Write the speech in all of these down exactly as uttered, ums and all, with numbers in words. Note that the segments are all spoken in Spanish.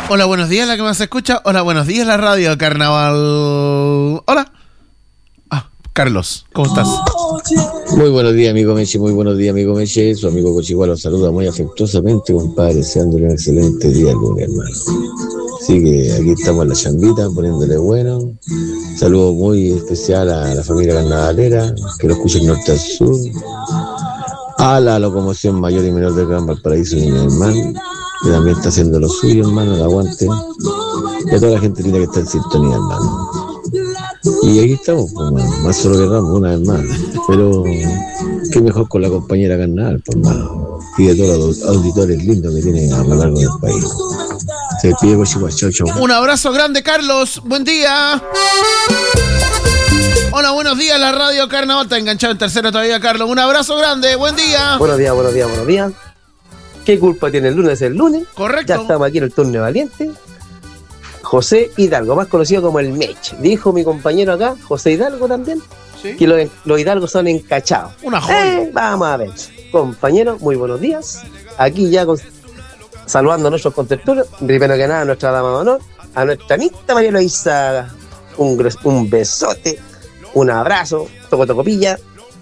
Hola, buenos días, la que más se escucha. Hola, buenos días, la radio Carnaval. Hola. Ah, Carlos, ¿cómo estás? Muy buenos días, amigo Meche, muy buenos días, amigo Meche. Su amigo Cochigual los saluda muy afectuosamente, compadre, deseándole un excelente día al lunes, hermano. Así que aquí estamos en la chambita, poniéndole bueno. Saludo muy especial a la familia carnavalera, que lo escucha el norte al sur. A la locomoción mayor y menor del Gran Valparaíso, mi hermano, que también está haciendo lo suyo, hermano, el aguante. Y a toda la gente linda que está en sintonía, hermano. Y aquí estamos, pues, man, más solo que Ramos, una vez más. Pero qué mejor con la compañera carnaval, pues, man. Y de todos los auditores lindos que tienen a lo largo del país. Se despide con Chihuahua, chau, chau. Un abrazo grande, Carlos. Buen día. Hola, buenos días, la radio Carnaval. Está enganchado en tercera todavía, Carlos. Un abrazo grande. Buen día. Buenos días, buenos días, buenos días. ¿Qué culpa tiene el lunes el lunes? Correcto. Ya estamos aquí en el turno valiente. José Hidalgo, más conocido como el Mech. Dijo mi compañero acá, José Hidalgo también, ¿sí? Que los, los Hidalgos son encachados. Una joya. Eh, vamos a ver. Compañero, muy buenos días. Aquí ya con, saludando a nuestros contertulios. Primero que nada, a nuestra dama de honor, a nuestra amita María Luisa. Un, un besote, un abrazo, toco tocopilla.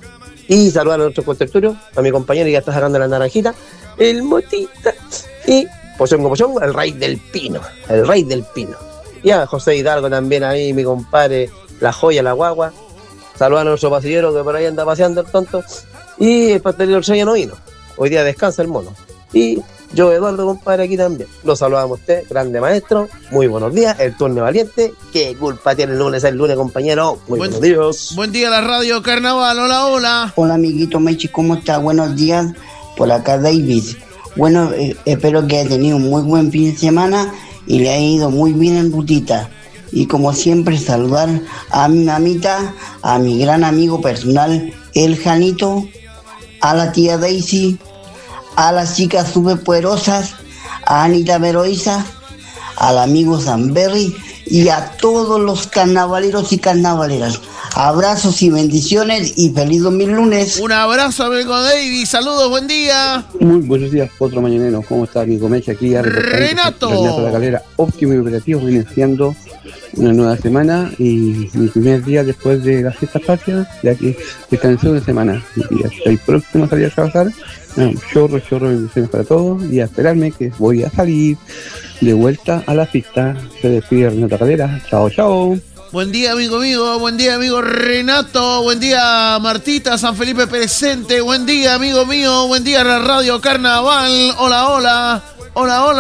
Y saludar a nuestros contertulios, a mi compañero que ya está sacando la naranjita, el Motita. Y Pochongo Pochongo, el rey del pino, el rey del pino. Y a José Hidalgo también ahí, mi compadre, la joya, la guagua. Saludan a nuestro pasillero que por ahí anda paseando el tonto. Y el pastelero Orseña no vino. Hoy día descansa el mono. Y yo, Eduardo, compadre, aquí también. Lo saludamos a usted, grande maestro. Muy buenos días, el turno valiente. ¿Qué culpa tiene el lunes el lunes, compañero? Muy buen, buenos días. Buen día, la radio Carnaval. Hola, hola. Hola, amiguito Mechi, ¿cómo está? Buenos días. Por acá, David. Bueno, eh, espero que haya tenido un muy buen fin de semana y le haya ido muy bien en rutita. Y como siempre, saludar a mi mamita, a mi gran amigo personal, el Janito, a la tía Daisy, a las chicas superpoderosas, a Anita Veroiza, al amigo Sanberry y a todos los carnavaleros y carnavaleras. Abrazos y bendiciones y feliz dos mil lunes. Un abrazo, amigo David. Saludos, buen día. Muy buenos días, Potro Mañanero. ¿Cómo está, amigo Mecha? Aquí a Renato. Renato La Calera, óptimo y operativo, iniciando una nueva semana y mi primer día después de las fiestas patrias, ya que descansé una semana. Y ya estoy próximo a salir a trabajar. Un chorro, chorro de bendiciones para todos y a esperarme que voy a salir de vuelta a la pista. Se despide Renato La Calera. Chao, chao. Buen día, amigo mío. Buen día, amigo Renato. Buen día, Martita, San Felipe presente. Buen día, amigo mío. Buen día, la radio Carnaval. Hola, hola. Hola, hola.